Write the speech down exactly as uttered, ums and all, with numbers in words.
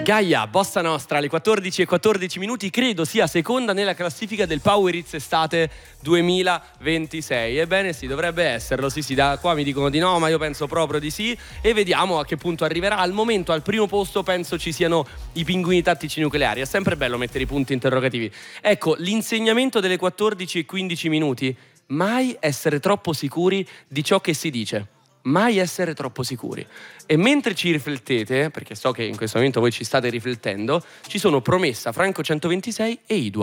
Gaia, Bossa Nostra, alle quattordici e quattordici minuti, credo sia seconda nella classifica del Power Hits Estate duemilaventisei. Ebbene sì, dovrebbe esserlo, sì sì, da qua mi dicono di no, ma io penso proprio di sì, e vediamo a che punto arriverà. Al momento al primo posto penso ci siano i Pinguini Tattici Nucleari. È sempre bello mettere i punti interrogativi. Ecco, l'insegnamento delle quattordici e quindici minuti: mai essere troppo sicuri di ciò che si dice. Mai essere troppo sicuri. E mentre ci riflettete, perché so che in questo momento voi ci state riflettendo, ci sono Promessa, Franco centoventisei e Idua.